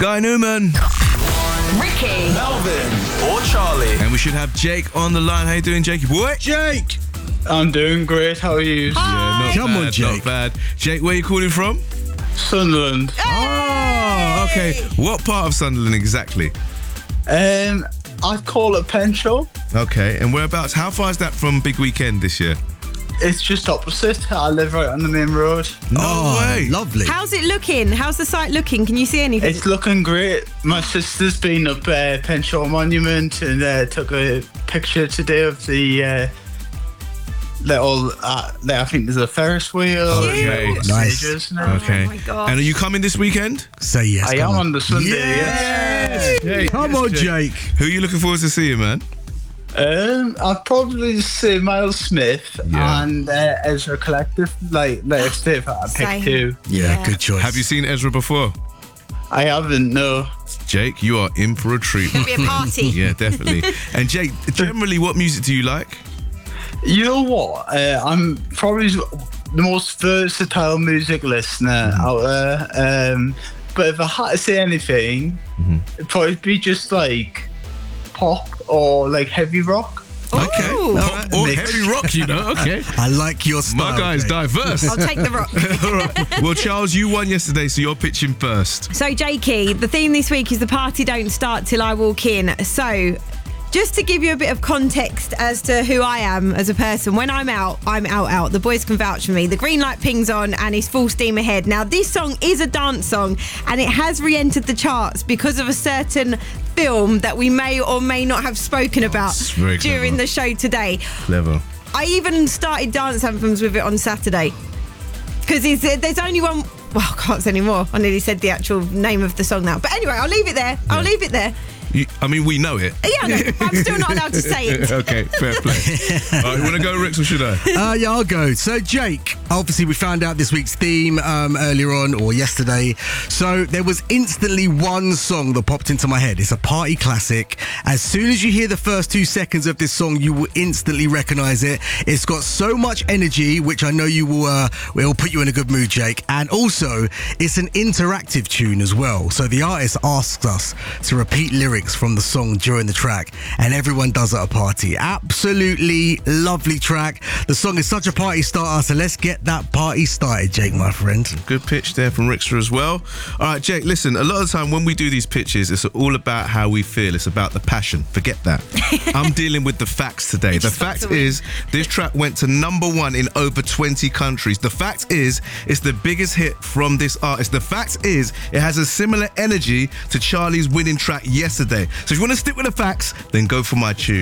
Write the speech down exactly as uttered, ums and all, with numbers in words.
Guy Newman. Ricky. Melvin. Or Charlie. And we should have Jake on the line. How you doing, Jakey boy? Jake! I'm doing great. How are you? Hi. Yeah, not Come bad, on, Jake. Not bad. Jake, where are you calling from? Sunderland. Oh, okay. What part of Sunderland exactly? Um, I'd call it Penshaw. Okay, and whereabouts? How far is that from Big Weekend this year? It's just opposite. I live right on the main road. No oh, way. Lovely. How's it looking? How's the site looking? Can you see anything? It's looking great. My sister's been up uh, Penshaw Monument and uh, took a picture today of the uh, little. Uh, there, I think there's a Ferris wheel. Okay. and little Nice. stages and everything. Okay. Oh my gosh. And are you coming this weekend? Say yes. I come am on. on the Sunday. Yes. Jake, Come yes, on, Jake. Who are you looking forward to seeing, man? Um, I'd probably say Miles Smith Yeah. and uh, Ezra Collective. Like, like if they've I Same. picked two. Yeah, Yeah. good choice. Have you seen Ezra before? I haven't. No. Jake, you are in for a treat. It'll be a party. Yeah, definitely. And Jake, generally, what music do you like? You know what? Uh, I'm probably the most versatile music listener Mm-hmm. out there. Um, but if I had to say anything, Mm-hmm. it'd probably be just like pop or like heavy rock. Okay. Ooh. Pop or Mix. heavy rock, you know? Okay. I like your style. My guy's Jake. diverse. I'll take the rock. All right. Well, Charles, you won yesterday, so you're pitching first. So, Jakey, the theme this week is the party don't start till I walk in. So, just to give you a bit of context as to who I am as a person, when I'm out, I'm out, out. The boys can vouch for me. The green light pings on and it's full steam ahead. Now, this song is a dance song and it has re-entered the charts because of a certain film that we may or may not have spoken about it's very during clever. the show today. Clever. I even started dance anthems with it on Saturday because there's only one. Well, I can't say anymore. I nearly said the actual name of the song now. But anyway, I'll leave it there. I'll Yeah. leave it there. You, I mean, we know it. Yeah, I know. I'm still not allowed to say it. Okay, fair play. All right, you want to go, Rix, or should I? Uh, yeah, I'll go. So, Jake, obviously we found out this week's theme um, earlier on or yesterday. So there was instantly one song that popped into my head. It's a party classic. As soon as you hear the first two seconds of this song, you will instantly recognise it. It's got so much energy, which I know you will uh, will put you in a good mood, Jake. And also, it's an interactive tune as well. So the artist asks us to repeat lyrics from the song during the track, and everyone does at a party. Absolutely lovely track. The song is such a party starter, so let's get that party started, Jake, my friend. Good pitch there from Rickster as well. All right, Jake, listen, a lot of the time when we do these pitches, it's all about how we feel. It's about the passion. Forget that. I'm dealing with the facts today. The just got fact to win. is, this track went to number one in over twenty countries. The fact is, it's the biggest hit from this artist. The fact is, it has a similar energy to Charlie's winning track yesterday. So if you want to stick with the facts, then go for my tune.